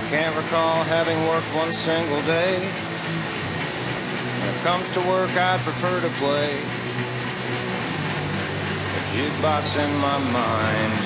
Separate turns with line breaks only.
Can't recall having worked one single day. When it comes to work, I'd prefer to play a jukebox in my mind